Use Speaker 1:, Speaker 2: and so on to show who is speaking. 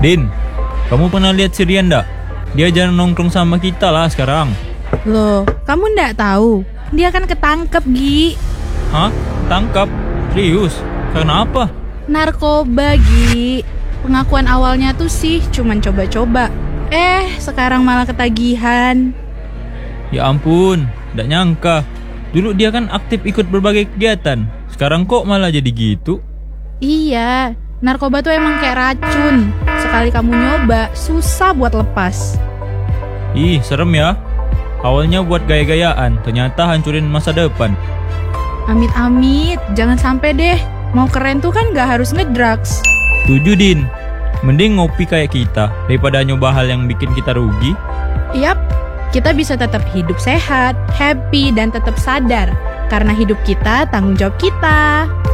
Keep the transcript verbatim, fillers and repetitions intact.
Speaker 1: Din, kamu pernah lihat si Rian ndak? Dia jarang nongkrong sama kita lah sekarang.
Speaker 2: Loh, kamu ndak tahu? Dia kan ketangkep, Gi.
Speaker 1: Hah? Tangkap? Serius? Karena apa?
Speaker 2: Narkoba, Gi. Pengakuan awalnya tuh sih cuman coba-coba. Eh, sekarang malah ketagihan.
Speaker 1: Ya ampun, ndak nyangka. Dulu dia kan aktif ikut berbagai kegiatan. Sekarang kok malah jadi gitu?
Speaker 2: Iya, narkoba tuh emang kayak racun. Sekali kamu nyoba, susah buat lepas.
Speaker 1: Ih, serem ya. Awalnya buat gaya-gayaan, ternyata hancurin masa depan.
Speaker 2: Amit-amit, jangan sampai deh. Mau keren tuh kan gak harus ngedrugs.
Speaker 1: Setuju, Din. Mending ngopi kayak kita daripada nyoba hal yang bikin kita rugi.
Speaker 2: Yap, kita bisa tetap hidup sehat, happy, dan tetap sadar. Karena hidup kita tanggung jawab kita.